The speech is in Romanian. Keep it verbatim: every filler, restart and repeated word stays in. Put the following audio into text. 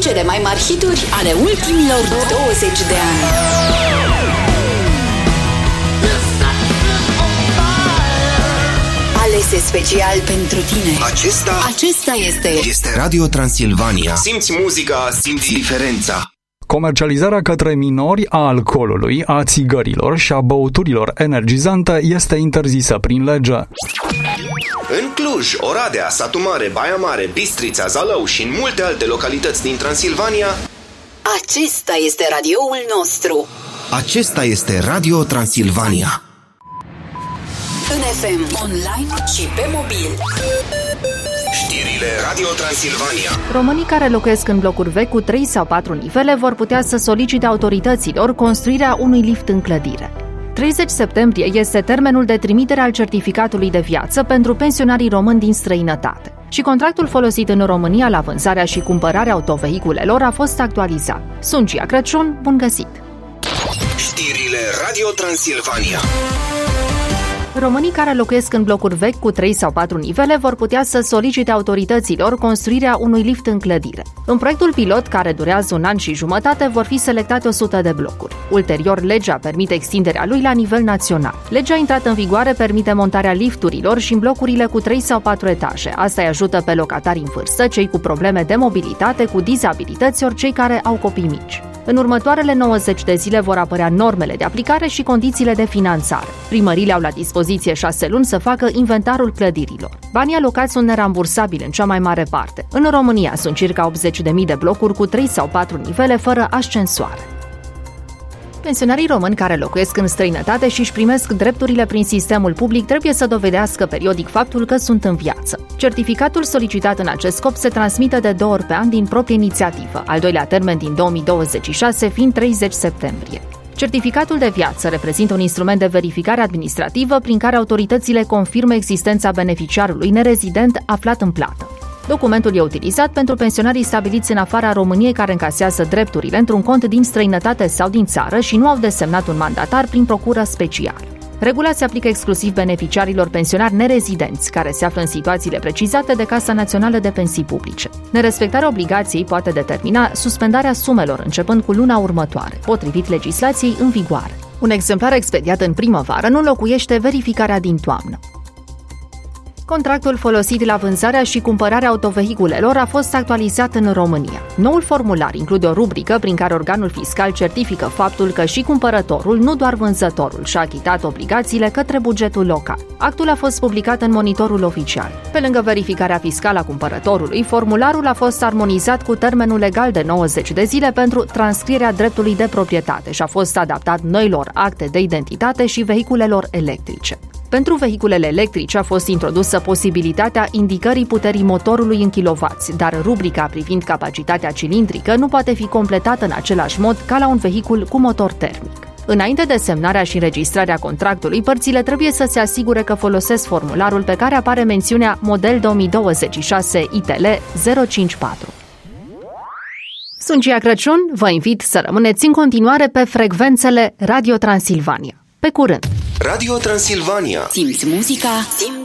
Cele mai mari hituri ale ultimilor douăzeci de ani. Alese special pentru tine. Acesta, Acesta este este Radio Transilvania. Simți muzica, simți diferența. Comercializarea către minori a alcoolului, a țigărilor și a băuturilor energizante este interzisă prin lege. În Cluj, Oradea, Satu Mare, Baia Mare, Bistrița, Zalău și în multe alte localități din Transilvania, Acesta este radioul nostru. acesta este Radio Transilvania. În F M, online și pe mobil. Știrile Radio Transilvania. Românii care locuiesc în blocuri vechi cu trei sau patru nivele vor putea să solicite autorităților construirea unui lift în clădire. treizeci septembrie este termenul de trimitere al certificatului de viață pentru pensionarii români din străinătate. Și contractul folosit în România la vânzarea și cumpărarea autovehiculelor a fost actualizat. Sunt Gia Crăciun, bun găsit! Știrile Radio Transilvania. Românii care locuiesc în blocuri vechi cu trei sau patru nivele vor putea să solicite autorităților construirea unui lift în clădire. În proiectul pilot, care durează un an și jumătate, vor fi selectate o sută de blocuri. Ulterior, legea permite extinderea lui la nivel național. Legea intrată în vigoare permite montarea lifturilor și în blocurile cu trei sau patru etaje. Asta îi ajută pe locatari în vârstă, cei cu probleme de mobilitate, cu dizabilități ori cei care au copii mici. În următoarele nouăzeci de zile vor apărea normele de aplicare și condițiile de finanțare. Primăriile au la dispoziție șase luni să facă inventarul clădirilor. Banii alocați sunt nerambursabili în cea mai mare parte. În România sunt circa optzeci de mii de blocuri cu trei sau patru nivele fără ascensoare. Pensionarii români care locuiesc în străinătate și își primesc drepturile prin sistemul public trebuie să dovedească periodic faptul că sunt în viață. Certificatul solicitat în acest scop se transmite de două ori pe an din proprie inițiativă, al doilea termen din două mii douăzeci și șase fiind treizeci septembrie. Certificatul de viață reprezintă un instrument de verificare administrativă prin care autoritățile confirmă existența beneficiarului nerezident aflat în plată. Documentul e utilizat pentru pensionarii stabiliți în afara României care încasează drepturile într-un cont din străinătate sau din țară și nu au desemnat un mandatar prin procură specială. Regula se aplică exclusiv beneficiarilor pensionari nerezidenți, care se află în situațiile precizate de Casa Națională de Pensii Publice. Nerespectarea obligației poate determina suspendarea sumelor începând cu luna următoare, potrivit legislației în vigoare. Un exemplar expediat în primăvară nu înlocuiește verificarea din toamnă. Contractul folosit la vânzarea și cumpărarea autovehiculelor a fost actualizat în România. Noul formular include o rubrică prin care organul fiscal certifică faptul că și cumpărătorul, nu doar vânzătorul, și-a achitat obligațiile către bugetul local. Actul a fost publicat în Monitorul Oficial. Pe lângă verificarea fiscală a cumpărătorului, formularul a fost armonizat cu termenul legal de nouăzeci de zile pentru transcrierea dreptului de proprietate și a fost adaptat noilor acte de identitate și vehiculelor electrice. Pentru vehiculele electrice a fost introdusă posibilitatea indicării puterii motorului în kilowați, dar rubrica privind capacitatea cilindrică nu poate fi completată în același mod ca la un vehicul cu motor termic. Înainte de semnarea și înregistrarea contractului, părțile trebuie să se asigure că folosesc formularul pe care apare mențiunea Model două mii douăzeci și șase I T L zero cinci patru. Sunt Gia Crăciun, vă invit să rămâneți în continuare pe frecvențele Radio Transilvania. Pe curând! Radio Transilvania. Simți muzica, simți